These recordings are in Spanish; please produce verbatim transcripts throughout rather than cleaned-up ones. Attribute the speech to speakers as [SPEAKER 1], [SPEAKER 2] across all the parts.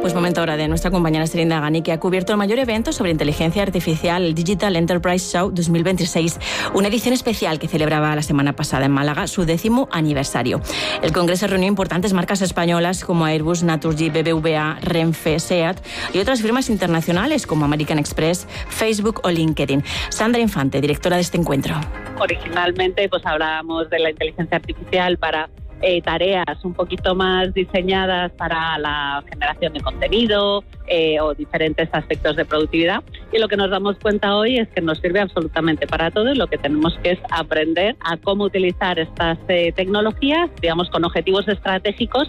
[SPEAKER 1] Pues momento ahora de nuestra compañera Serinda Gani, que ha cubierto el mayor evento sobre inteligencia artificial, el Digital Enterprise Show dos mil veintiséis, una edición especial que celebraba la semana pasada en Málaga su décimo aniversario. El congreso reunió importantes marcas españolas como Airbus, Naturgy, B B V A, Renfe, SEAT y otras firmas internacionales como American Express, Facebook o LinkedIn. Sandra Infante, directora de este encuentro.
[SPEAKER 2] Originalmente pues hablábamos de la inteligencia artificial para Eh, tareas un poquito más diseñadas para la generación de contenido eh, o diferentes aspectos de productividad, y lo que nos damos cuenta hoy es que nos sirve absolutamente para todo, y lo que tenemos que es aprender a cómo utilizar estas eh, tecnologías, digamos, con objetivos estratégicos.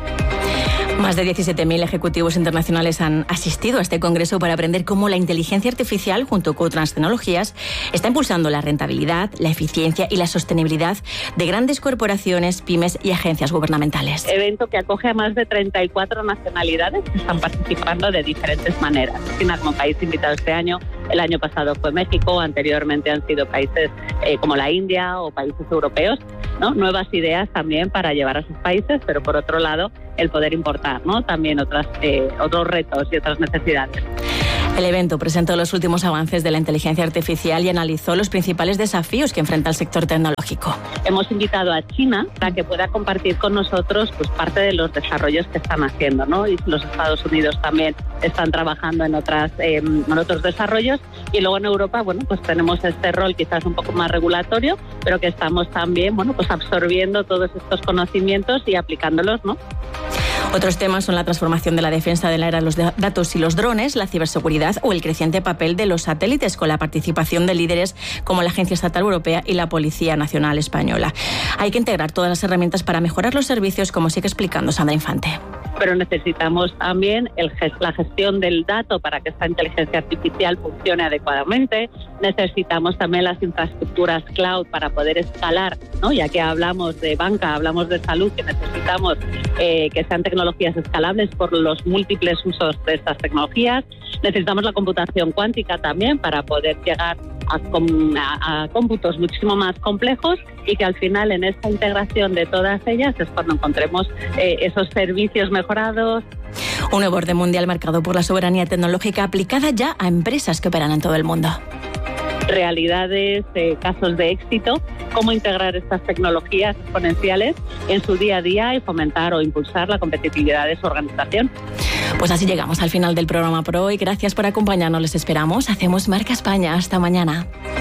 [SPEAKER 1] Más de diecisiete mil ejecutivos internacionales han asistido a este congreso para aprender cómo la inteligencia artificial, junto con otras tecnologías, está impulsando la rentabilidad, la eficiencia y la sostenibilidad de grandes corporaciones, pymes y agencias gubernamentales.
[SPEAKER 2] Evento que acoge a más de treinta y cuatro nacionalidades que están participando de diferentes maneras. China como país invitado este año. El año pasado fue México, anteriormente han sido países eh, como la India o países europeos, ¿no? Nuevas ideas también para llevar a sus países, pero por otro lado el poder importar, ¿no? También otras, eh, otros retos y otras necesidades.
[SPEAKER 1] El evento presentó los últimos avances de la inteligencia artificial y analizó los principales desafíos que enfrenta el sector tecnológico.
[SPEAKER 2] Hemos invitado a China para que pueda compartir con nosotros pues, parte de los desarrollos que están haciendo, ¿no? Y los Estados Unidos también están trabajando en, otras, eh, en otros desarrollos. Y luego en Europa, bueno, pues tenemos este rol quizás un poco más regulatorio, pero que estamos también, bueno, pues absorbiendo todos estos conocimientos y aplicándolos, ¿no?
[SPEAKER 1] Otros temas son la transformación de la defensa de la era de los datos y los drones, la ciberseguridad o el creciente papel de los satélites, con la participación de líderes como la Agencia Estatal Europea y la Policía Nacional Española. Hay que integrar todas las herramientas para mejorar los servicios, como sigue explicando Sandra Infante.
[SPEAKER 2] Pero necesitamos también el, la gestión del dato para que esta inteligencia artificial funcione adecuadamente. Necesitamos también las infraestructuras cloud para poder escalar, ¿no? Ya que hablamos de banca, hablamos de salud, que necesitamos eh, que sean tecnologías escalables por los múltiples usos de estas tecnologías. Necesitamos la computación cuántica también para poder llegar a, a, a cómputos muchísimo más complejos, y que al final en esta integración de todas ellas es cuando encontremos eh, esos servicios mejorados.
[SPEAKER 1] Un nuevo orden mundial marcado por la soberanía tecnológica aplicada ya a empresas que operan en todo el mundo.
[SPEAKER 2] Realidades, eh, casos de éxito, cómo integrar estas tecnologías exponenciales en su día a día y fomentar o impulsar la competitividad de su organización.
[SPEAKER 1] Pues así llegamos al final del programa por hoy. Gracias por acompañarnos, les esperamos. Hacemos Marca España. Hasta mañana.